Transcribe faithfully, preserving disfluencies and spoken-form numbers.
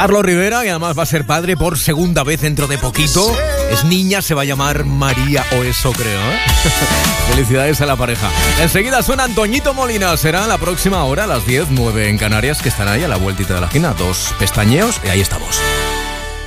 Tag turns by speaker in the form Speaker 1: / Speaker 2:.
Speaker 1: Carlos Rivera, que además va a ser padre por segunda vez dentro de poquito. Es niña, se va a llamar María, o eso creo, ¿eh? Felicidades a la pareja. Enseguida suena Antoñito Molina. Será la próxima hora, a las diez, nueve en Canarias, que estará ahí a la vueltita de la esquina. Dos pestañeos y ahí estamos.